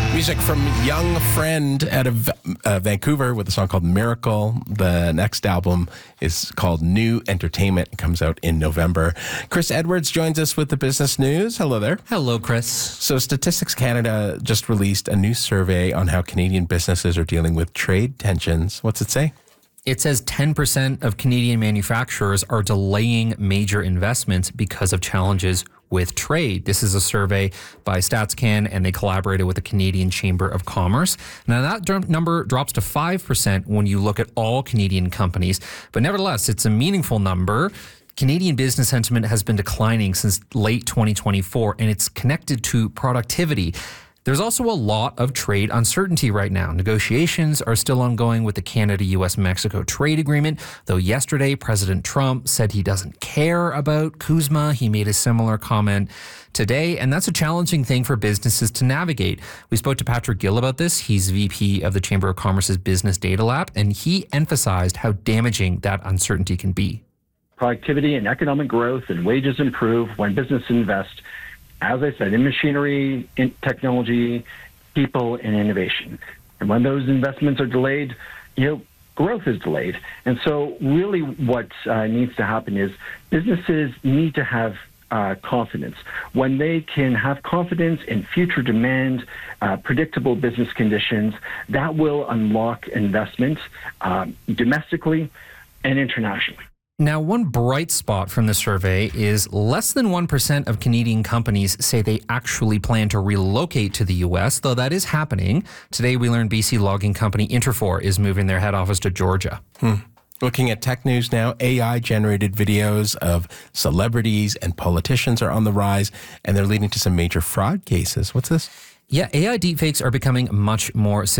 Music from Young Friend out of Vancouver with a song called Miracle. The next album is called New Entertainment. It comes out in November. Chris Edwards joins us with the business news. Hello there. Hello, Chris. So Statistics Canada just released a new survey on how Canadian businesses are dealing with trade tensions. What's it say? It says 10% of Canadian manufacturers are delaying major investments because of challenges with trade. This is a survey by StatsCan, and they collaborated with the Canadian Chamber of Commerce. Now, that number drops to 5% when you look at all Canadian companies, but nevertheless, it's a meaningful number. Canadian business sentiment has been declining since late 2024, and it's connected to productivity. There's also a lot of trade uncertainty right now. Negotiations are still ongoing with the Canada-US-Mexico trade agreement, though yesterday President Trump said he doesn't care about CUSMA. He made a similar comment today, and that's a challenging thing for businesses to navigate. We spoke to Patrick Gill about this. He's VP of the Chamber of Commerce's Business Data Lab, and he emphasized how damaging that uncertainty can be. Productivity and economic growth and wages improve when businesses invest, as I said, in machinery, in technology, people, and innovation. And when those investments are delayed, growth is delayed. And so really what needs to happen is businesses need to have confidence. When they can have confidence in future demand, predictable business conditions, that will unlock investment domestically and internationally. Now, one bright spot from the survey is less than 1% of Canadian companies say they actually plan to relocate to the U.S., though that is happening. Today, we learned BC logging company Interfor is moving their head office to Georgia. Looking at tech news now, AI-generated videos of celebrities and politicians are on the rise, and they're leading to some major fraud cases. What's this? Yeah, AI deepfakes are becoming much more sophisticated.